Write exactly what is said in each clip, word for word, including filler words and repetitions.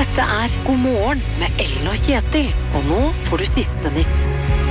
Dette er God morgen med Ellen og Kjetil, og nå får du siste nytt.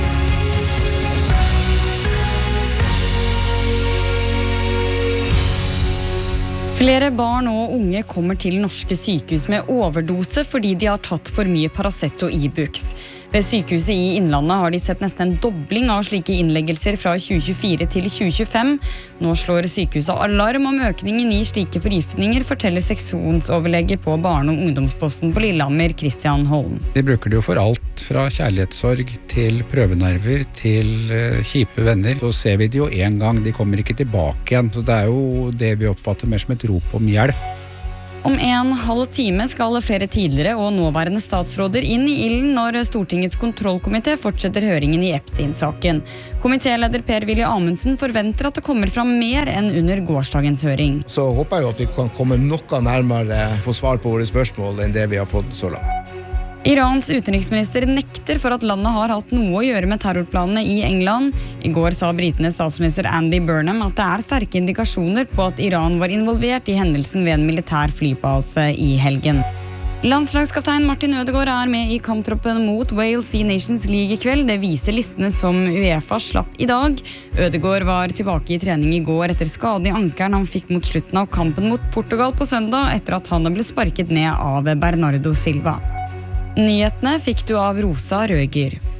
Flere barn og unge kommer til norske sykehus med overdose fordi de har tatt for mye Paracet og Ibux. Ved sykehuset i Innlandet har de sett nesten en dobling av slike innleggelser fra tjue tjuefire til tjue tjuefem. Nå slår sykehuset alarm om økningen i slike forgiftninger, forteller seksjonsoverlege på Barne- og ungdomsposten på Lillehammer, Christian Holm. De bruker det jo for alt fra kjærlighetssorg til prøvenerver til uh, kjipe venner. Så ser vi det jo en gang, de kommer ikke tilbake igjen. Så det er jo det vi oppfatter mer som et rop om hjelp. Om en halv time skal flere tidligere og nåværende statsråder inn i ilden når Stortingets kontrollkomité fortsetter høringen i Epstein-saken. Komitéleder Per-Willy Amundsen forventer at det kommer fram mer enn under gårsdagens høring. Så håper jeg jo at vi kan komme noe nærmere få svar på våre spørsmål enn det vi har fått så langt. Irans utenriksminister nekter for at landet har hatt noe å gjøre med terrorplanene i England. I går sa britenes statsminister Andy Burnham at det er sterke indikasjoner på at Iran var involvert i hendelsen ved en militær flybase i helgen. Landslagskaptein Martin Ødegaard er med i kamptroppen mot Wales i Nations League i kveld. Det viser listene som UEFA slapp i dag. Ødegaard var tilbake i trening i går etter skade i ankelen han fikk mot slutten av kampen mot Portugal på søndag, etter at han ble sparket ned av Bernardo Silva. Nyhetene fikk du av Rosa Røger.